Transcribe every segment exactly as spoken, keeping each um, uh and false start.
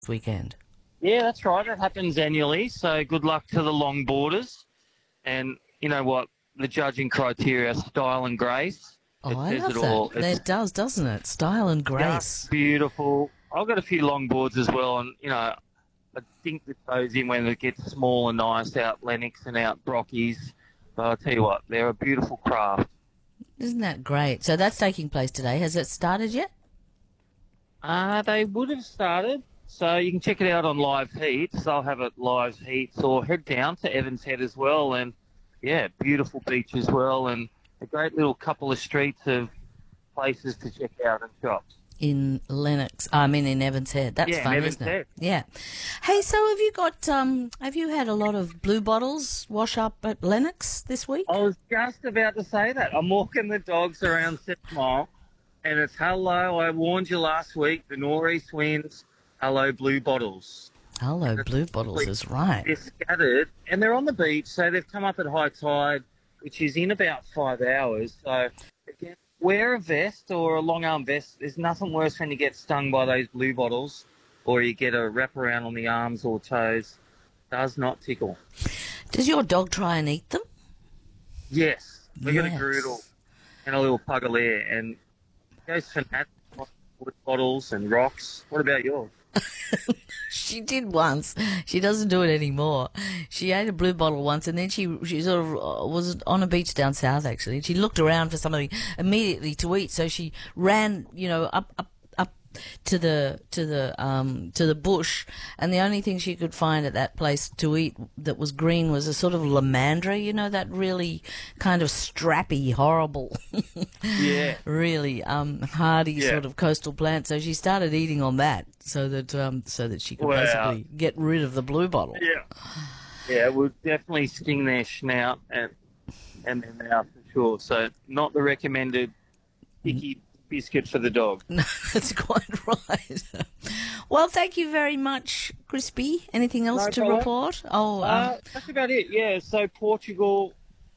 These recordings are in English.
weekend. Yeah, that's right. That happens annually. So good luck to the long boarders. And you know what? The judging criteria, style and grace. Oh, It I says love it that. all. It's It does, doesn't it? Style and grace. just beautiful. I've got a few long boards as well, and you know, I think that goes in when it gets small and nice out Lennox and out Brockies. But I'll tell you what, they're a beautiful craft. Isn't that great? So that's taking place today. Has it started yet? Uh, they would have started, so you can check it out on Live Heats. They'll have it Live Heats, or head down to Evans Head as well. And yeah, beautiful beach as well, and a great little couple of streets of places to check out and shops. In Lennox, I mean in Evans Head. That's Yeah, fun, Evans isn't it? Head. Yeah. Hey, so have you got? Um, have you had a lot of blue bottles wash up at Lennox this week? I was just about to say that. I'm walking the dogs around Seven Mile, and it's hello. I warned you last week. The nor'east winds. Hello, blue bottles. Hello, blue bottles is right. They're scattered, and they're on the beach, so they've come up at high tide, which is in about five hours. So again, wear a vest or a long arm vest. There's nothing worse when you get stung by those blue bottles, or you get a wraparound on the arms or toes. Does not tickle. Does your dog try and eat them? Yes, we got a Yes. Groodle and a little Puggalere, and it goes fanatic on water bottles and rocks. What about yours? She did once. She doesn't do it anymore. She ate a blue bottle once, and then she she sort of uh, was on a beach down south actually. And she looked around for something immediately to eat, so she ran, you know, up up up to the to the um to the bush, and the only thing she could find at that place to eat that was green was a sort of lamandra, you know, that really kind of strappy, horrible, Yeah. really um hardy Yeah. sort of coastal plant. So she started eating on that, so that um so that she could Wow. basically get rid of the blue bottle. Yeah. Yeah, it would definitely sting their snout and and their mouth for sure. So not the recommended sticky biscuit for the dog. No, that's quite right. Well, thank you very much, Crispy. Anything else No to problem. report? Oh, Uh, uh, that's about it, yeah. So Portugal,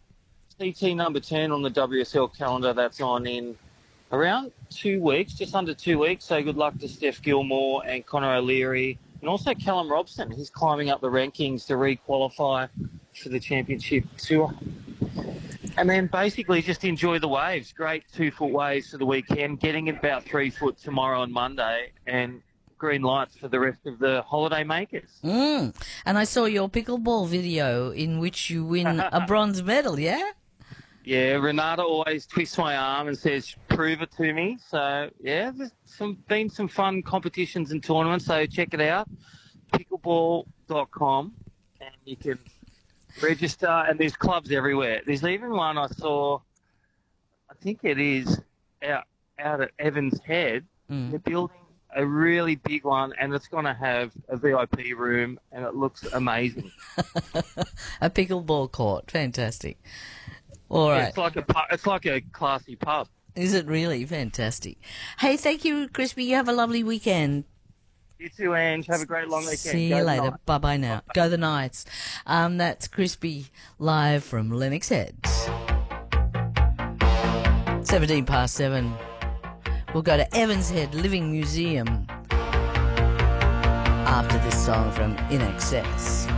C T number ten on the W S L calendar. That's on in around two weeks, just under two weeks. So good luck to Steph Gilmore and Connor O'Leary. And also Callum Robson. He's climbing up the rankings to re-qualify for the championship tour. And then basically just enjoy the waves. Great two-foot waves for the weekend, getting about three foot tomorrow and Monday, and green lights for the rest of the holiday makers. mm. And I saw your pickleball video in which you win a bronze medal, yeah? Yeah, Renata always twists my arm and says, prove it to me. So, yeah, there's some, been some fun competitions and tournaments, so check it out, pickleball dot com, and you can register, and there's clubs everywhere. There's even one I saw, I think it is out, out at Evans Head. Mm. They're building a really big one, and it's going to have a V I P room, and it looks amazing. A pickleball court. Fantastic. All Yeah, right. it's like a pu- it's like a classy pub. Is it really? Fantastic. Hey, thank you, Crispy. You have a lovely weekend. You too, Ange. Have a great long weekend. See Go you the later. night. Bye-bye now. Go the Knights. Um, that's Crispy live from Lennox Head. seventeen past seven. We'll go to Evans Head Living Museum after this song from In Excess.